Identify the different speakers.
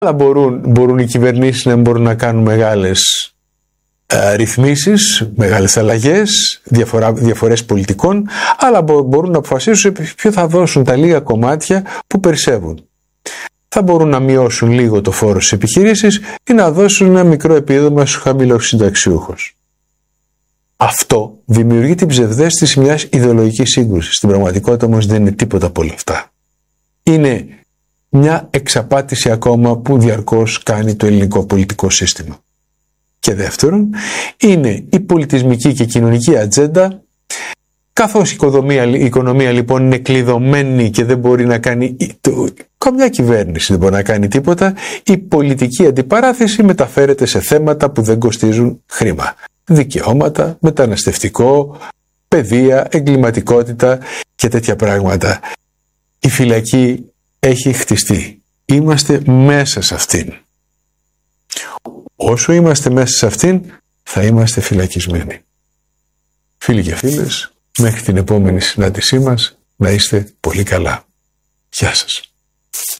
Speaker 1: Αλλά μπορούν οι κυβερνήσεις να μπορούν να κάνουν μεγάλες ρυθμίσεις, μεγάλες αλλαγές, διαφορές πολιτικών, αλλά μπορούν να αποφασίσουν ποιο θα δώσουν τα λίγα κομμάτια που περισσεύουν. Θα μπορούν να μειώσουν λίγο το φόρο στις επιχειρήσεις ή να δώσουν ένα μικρό επίδομα στους χαμηλοσυνταξιούχους. Αυτό δημιουργεί την ψευδαίσθηση μιας ιδεολογικής σύγκρουσης. Στην πραγματικότητα όμως δεν είναι τίποτα από όλα αυτά. Είναι μια εξαπάτηση ακόμα που διαρκώς κάνει το ελληνικό πολιτικό σύστημα. Και δεύτερον, είναι η πολιτισμική και κοινωνική ατζέντα. Καθώς η οικονομία λοιπόν είναι κλειδωμένη και δεν μπορεί να κάνει, καμιά κυβέρνηση δεν μπορεί να κάνει τίποτα, η πολιτική αντιπαράθεση μεταφέρεται σε θέματα που δεν κοστίζουν χρήμα. Δικαιώματα, μεταναστευτικό, παιδεία, εγκληματικότητα και τέτοια πράγματα. Η φυλακή έχει χτιστεί. Είμαστε μέσα σε αυτήν. Όσο είμαστε μέσα σε αυτήν, θα είμαστε φυλακισμένοι. Φίλοι και φίλες, μέχρι την επόμενη συνάντησή μας, να είστε πολύ καλά. Γεια σας.